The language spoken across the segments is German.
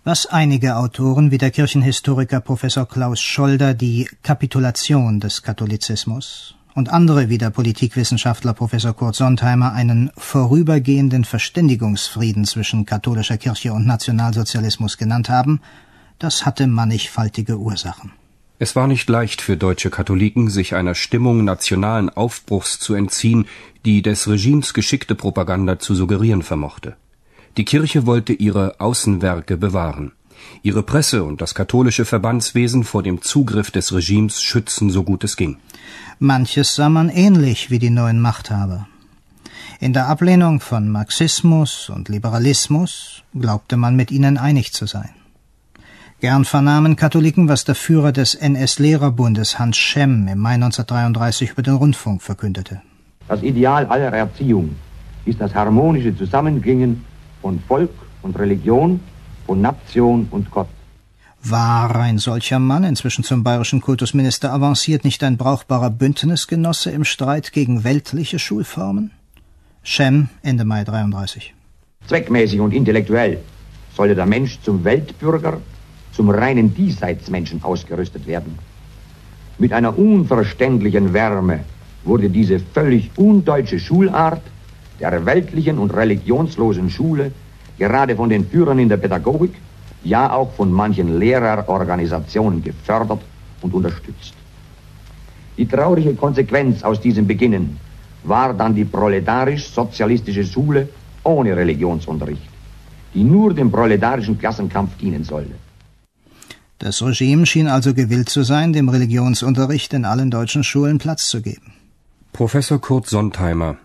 was einige Autoren wie der Kirchenhistoriker Professor Klaus Scholder die Kapitulation des Katholizismus und andere wie der Politikwissenschaftler Professor Kurt Sontheimer einen vorübergehenden Verständigungsfrieden zwischen katholischer Kirche und Nationalsozialismus genannt haben, das hatte mannigfaltige Ursachen. Es war nicht leicht für deutsche Katholiken, sich einer Stimmung nationalen Aufbruchs zu entziehen, die des Regimes geschickte Propaganda zu suggerieren vermochte. Die Kirche wollte ihre Außenwerke bewahren, ihre Presse und das katholische Verbandswesen vor dem Zugriff des Regimes schützen, so gut es ging. Manches sah man ähnlich wie die neuen Machthaber. In der Ablehnung von Marxismus und Liberalismus glaubte man mit ihnen einig zu sein. Gern vernahmen Katholiken, was der Führer des NS-Lehrerbundes Hans Schemm im Mai 1933 über den Rundfunk verkündete. Das Ideal aller Erziehung ist das harmonische Zusammenklingen von Volk und Religion, von Nation und Gott. War ein solcher Mann, inzwischen zum bayerischen Kultusminister avanciert, nicht ein brauchbarer Bündnisgenosse im Streit gegen weltliche Schulformen? Schemm, Ende Mai 1933. Zweckmäßig und intellektuell sollte der Mensch zum Weltbürger, zum reinen Diesseitsmenschen ausgerüstet werden. Mit einer unverständlichen Wärme wurde diese völlig undeutsche Schulart der weltlichen und religionslosen Schule gerade von den Führern in der Pädagogik, ja auch von manchen Lehrerorganisationen gefördert und unterstützt. Die traurige Konsequenz aus diesem Beginnen war dann die proletarisch-sozialistische Schule ohne Religionsunterricht, die nur dem proletarischen Klassenkampf dienen sollte. Das Regime schien also gewillt zu sein, dem Religionsunterricht in allen deutschen Schulen Platz zu geben. Professor Kurt Sontheimer,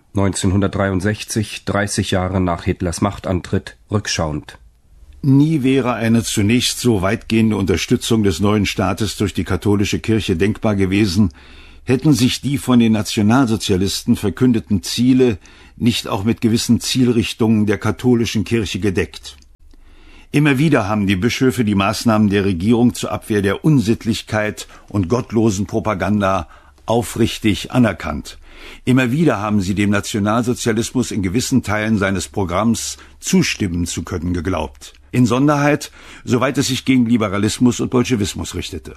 1963, 30 Jahre nach Hitlers Machtantritt, rückschauend. Nie wäre eine zunächst so weitgehende Unterstützung des neuen Staates durch die katholische Kirche denkbar gewesen, hätten sich die von den Nationalsozialisten verkündeten Ziele nicht auch mit gewissen Zielrichtungen der katholischen Kirche gedeckt. Immer wieder haben die Bischöfe die Maßnahmen der Regierung zur Abwehr der Unsittlichkeit und gottlosen Propaganda aufrichtig anerkannt. Immer wieder haben sie dem Nationalsozialismus in gewissen Teilen seines Programms zustimmen zu können geglaubt. Insonderheit, soweit es sich gegen Liberalismus und Bolschewismus richtete.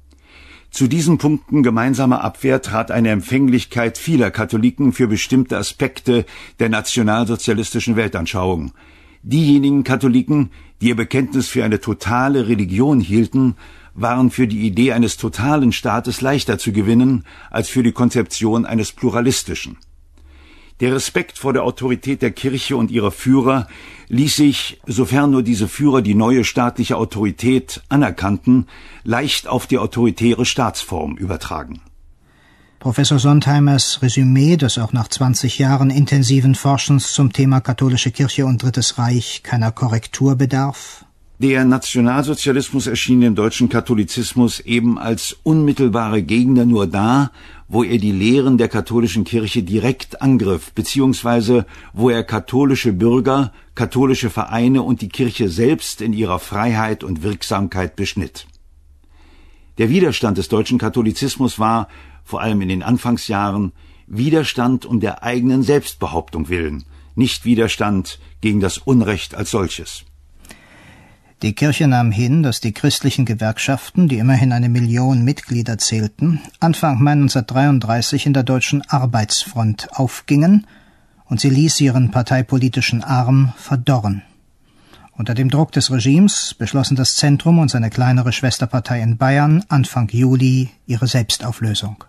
Zu diesen Punkten gemeinsamer Abwehr trat eine Empfänglichkeit vieler Katholiken für bestimmte Aspekte der nationalsozialistischen Weltanschauung. Diejenigen Katholiken, die ihr Bekenntnis für eine totale Religion hielten, waren für die Idee eines totalen Staates leichter zu gewinnen als für die Konzeption eines pluralistischen. Der Respekt vor der Autorität der Kirche und ihrer Führer ließ sich, sofern nur diese Führer die neue staatliche Autorität anerkannten, leicht auf die autoritäre Staatsform übertragen. Professor Sontheimers Resümee, das auch nach 20 Jahren intensiven Forschens zum Thema katholische Kirche und Drittes Reich keiner Korrektur bedarf? Der Nationalsozialismus erschien dem deutschen Katholizismus eben als unmittelbare Gegner nur da, wo er die Lehren der katholischen Kirche direkt angriff, beziehungsweise wo er katholische Bürger, katholische Vereine und die Kirche selbst in ihrer Freiheit und Wirksamkeit beschnitt. Der Widerstand des deutschen Katholizismus war, vor allem in den Anfangsjahren, Widerstand um der eigenen Selbstbehauptung willen, nicht Widerstand gegen das Unrecht als solches. Die Kirche nahm hin, dass die christlichen Gewerkschaften, die immerhin 1 Million Mitglieder zählten, Anfang Mai 1933 in der deutschen Arbeitsfront aufgingen, und sie ließ ihren parteipolitischen Arm verdorren. Unter dem Druck des Regimes beschlossen das Zentrum und seine kleinere Schwesterpartei in Bayern Anfang Juli ihre Selbstauflösung.